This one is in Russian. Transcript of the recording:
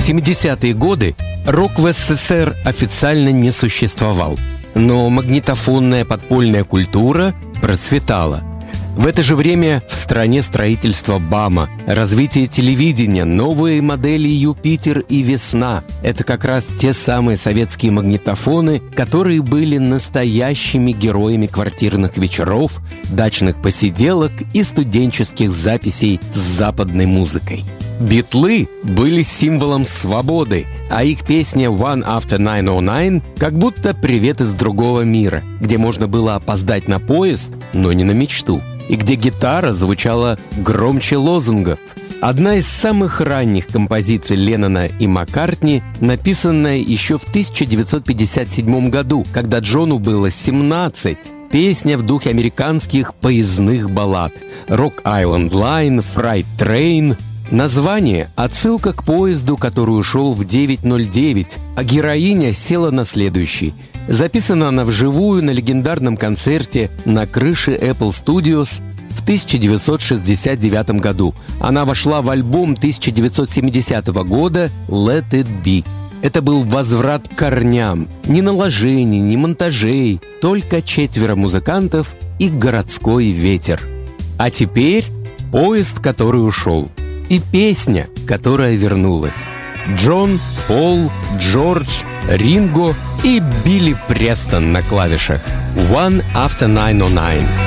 70-е годы рок в СССР официально не существовал, но магнитофонная подпольная культура процветала. В это же время в стране строительство БАМа, развитие телевидения, новые модели «Юпитер» и «Весна». Это как раз те самые советские магнитофоны, которые были настоящими героями квартирных вечеров, дачных посиделок и студенческих записей с западной музыкой. Битлы были символом свободы, а их песня «One After 909» как будто привет из другого мира, где можно было опоздать на поезд, но не на мечту, и где гитара звучала громче лозунгов. Одна из самых ранних композиций Леннона и Маккартни, написанная еще в 1957 году, когда Джону было 17. Песня в духе американских поездных баллад «Rock Island Line», «Freight Train». Название – отсылка к поезду, который ушел в 9:09, а героиня села на следующий. Записана она вживую на легендарном концерте на крыше Apple Studios в 1969 году. Она вошла в альбом 1970 года «Let It Be». Это был возврат к корням. Ни наложений, ни монтажей, только 4 музыкантов и городской ветер. А теперь поезд, который ушел. И песня, которая вернулась. Джон, Пол, Джордж, Ринго и Билли Престон на клавишах. «One After 909».